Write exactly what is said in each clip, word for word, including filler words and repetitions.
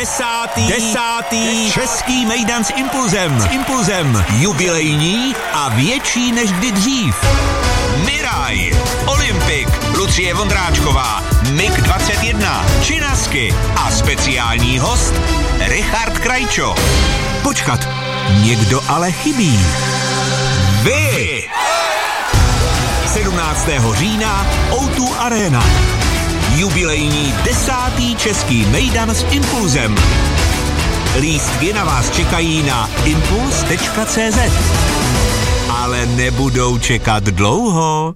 Desátý, desátý český mejdan s Impulzem. S Impulzem. Jubilejní a větší než kdy dřív. Miraj, Olympik, Lucie Vondráčková, Mik dvacet jedna, Činasky a speciální host Richard Krajčo. Počkat, někdo ale chybí. Vy! sedmnáctého října ó dva Arena. Jubilejní desátý český mejdan s Impulzem. Lístky na vás čekají na impuls tečka cé zet. Ale nebudou čekat dlouho.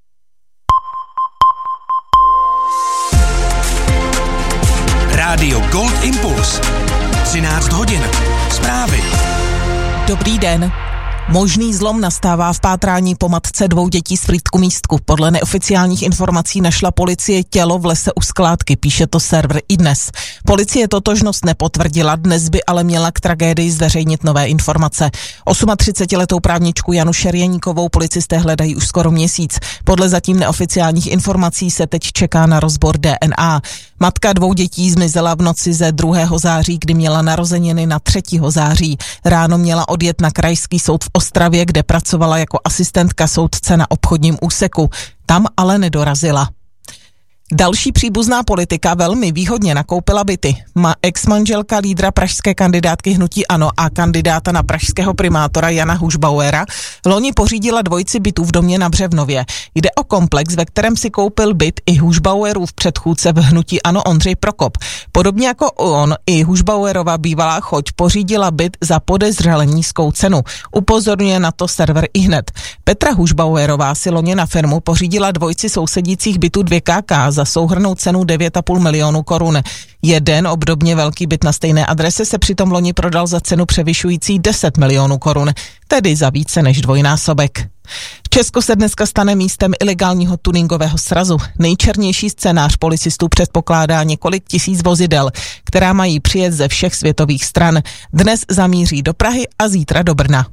Rádio Gold Impuls. třináct hodin. Zprávy. Dobrý den. Možný zlom nastává v pátrání po matce dvou dětí z Frýdku-Místku. Podle neoficiálních informací našla policie tělo v lese u skládky, píše to server iDnes. Policie totožnost nepotvrdila, dnes by ale měla k tragédii zveřejnit nové informace. třicetiosmiletou právničku Janu Šerjeníkovou policisté hledají už skoro měsíc. Podle zatím neoficiálních informací se teď čeká na rozbor D N A. Matka dvou dětí zmizela v noci ze druhého září, kdy měla narozeniny na třetího září. Ráno měla odjet na krajský soud v Ostravě, kde pracovala jako asistentka soudce na obchodním úseku. Tam ale nedorazila. Další příbuzná politika velmi výhodně nakoupila byty. Má ex-manželka lídra pražské kandidátky hnutí ANO a kandidáta na pražského primátora Jana Hušbauera loni pořídila dvojici bytů v domě na Břevnově. Jde o komplex, ve kterém si koupil byt i Hušbauerův předchůdce v hnutí ANO Ondřej Prokop. Podobně jako on, i Hušbauerova bývalá choť pořídila byt za podezřele nízkou cenu. Upozorňuje na to server iHNed. Petra Hušbauerová si loni na firmu pořídila dvojici sousedících bytů dvě ká ká za souhrnnou cenu devět a půl milionu korun. Jeden obdobně velký byt na stejné adrese se přitom loni prodal za cenu převyšující deset milionů korun, tedy za více než dvojnásobek. Česko se dneska stane místem ilegálního tuningového srazu. Nejčernější scénář policistů předpokládá několik tisíc vozidel, která mají přijet ze všech světových stran. Dnes zamíří do Prahy a zítra do Brna.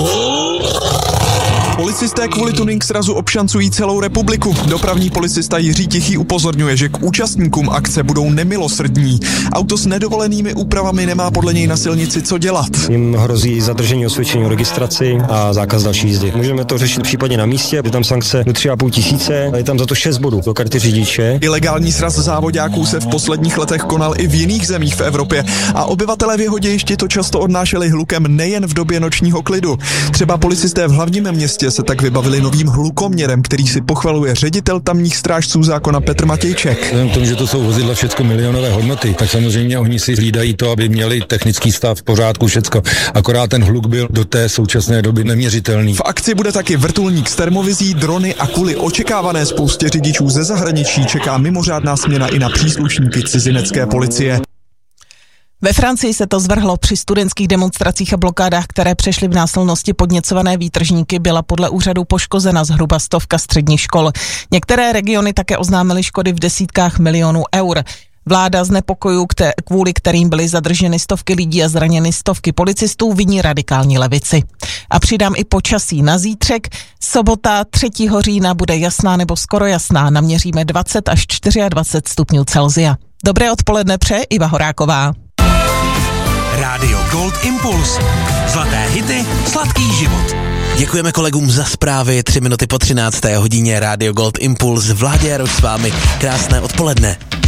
Policisté kvůli tuning srazu obšancují celou republiku. Dopravní policista Jiří Tichý upozorňuje, že k účastníkům akce budou nemilosrdní. Auto s nedovolenými úpravami nemá podle něj na silnici co dělat. Jim hrozí zadržení osvědčení o registraci a zákaz další jízdy. Můžeme to řešit případně na místě, je tam sankce do tři a půl tisíce a je tam za to šest bodů do karty řidiče. Ilegální sraz závoďáků se v posledních letech konal i v jiných zemích v Evropě a obyvatelé v Jihodějišti to často odnášeli hlukem nejen v době nočního klidu. Třeba policisté v hlavním městě se tak vybavili novým hlukoměrem, který si pochvaluje ředitel tamních strážců zákona Petr Matějček. Vzhledem k tomu, že to jsou vozidla všecko milionové hodnoty, tak samozřejmě oni si hlídají to, aby měli technický stav v pořádku všecko. Akorát ten hluk byl do té současné doby neměřitelný. V akci bude taky vrtulník s termovizí, drony a kvůli očekávané spoustě řidičů ze zahraničí čeká mimořádná směna i na příslušníky cizinecké policie. Ve Francii se to zvrhlo při studentských demonstracích a blokádách, které přešly v násilnosti podněcované výtržníky, byla podle úřadu poškozena zhruba stovka středních škol. Některé regiony také oznámily škody v desítkách milionů eur. Vláda z nepokojů, kvůli kterým byly zadrženy stovky lidí a zraněny stovky policistů, viní radikální levici. A přidám i počasí na zítřek. Sobota třetího října bude jasná nebo skoro jasná. Naměříme dvacet až dvacet čtyři stupňů Celsia. Dobré odpoledne přeje Iva Horáková. Rádio Gold Impuls. Zlaté hity, sladký život. Děkujeme kolegům za zprávy. Tři minuty po třinácté hodině Rádio Gold Impuls. Vládě Jaroš s vámi. Krásné odpoledne.